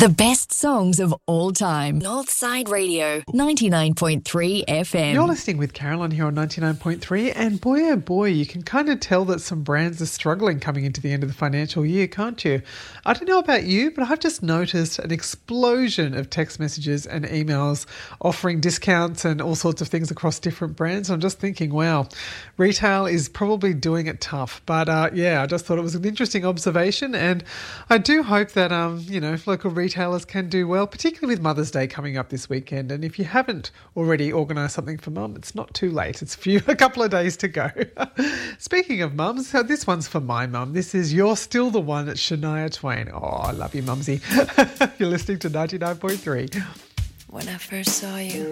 The best songs of all time. Northside Radio, 99.3 FM. You're listening with Caroline here on 99.3, and boy oh boy, you can kind of tell that some brands are struggling coming into the end of the financial year, can't you? I don't know about you, but I've just noticed an explosion of text messages and emails offering discounts and all sorts of things across different brands. I'm just thinking, wow, retail is probably doing it tough. But I just thought it was an interesting observation, and I do hope that local retailers can do well, particularly with Mother's Day coming up this weekend. And if you haven't already organised something for Mum, it's not too late. It's a couple of days to go. Speaking of mums, this one's for my mum. This is You're Still the One at Shania Twain. Oh, I love you, Mumsy. You're listening to 99.3. When I first saw you,